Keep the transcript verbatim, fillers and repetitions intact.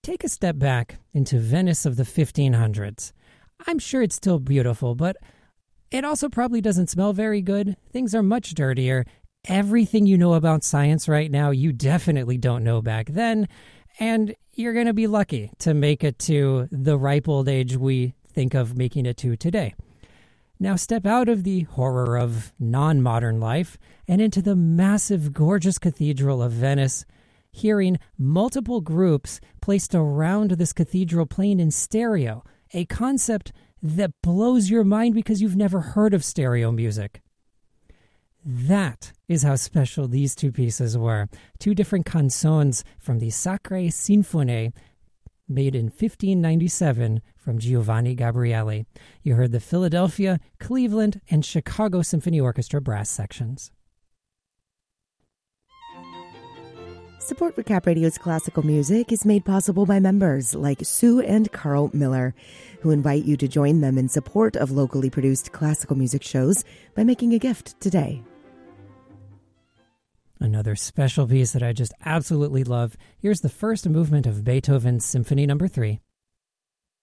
Take a step back into Venice of the fifteen hundreds. I'm sure it's still beautiful, but it also probably doesn't smell very good. Things are much dirtier. Everything you know about science right now, you definitely don't know back then. And you're going to be lucky to make it to the ripe old age we think of making it to today. Now step out of the horror of non-modern life and into the massive, gorgeous cathedral of Venice, hearing multiple groups placed around this cathedral playing in stereo, a concept that blows your mind because you've never heard of stereo music. That is how special these two pieces were. Two different canzones from the Sacre Sinfonie, made in fifteen ninety-seven from Giovanni Gabrieli. You heard the Philadelphia, Cleveland, and Chicago Symphony Orchestra brass sections. Support for Cap Radio's classical music is made possible by members like Sue and Carl Miller, who invite you to join them in support of locally produced classical music shows by making a gift today. Another special piece that I just absolutely love. Here's the first movement of Beethoven's Symphony Number three.